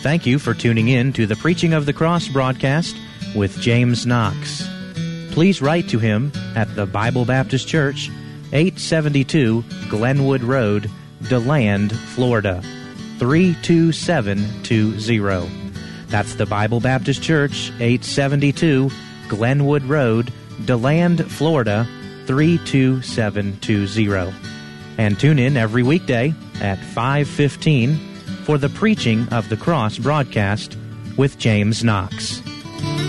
Thank you for tuning in to the Preaching of the Cross broadcast with James Knox. Please write to him at the Bible Baptist Church, 872 Glenwood Road, DeLand, Florida, 32720. That's the Bible Baptist Church, 872 Glenwood Road, DeLand, Florida, 32720. And tune in every weekday at 5:15 for the Preaching of the Cross broadcast with James Knox.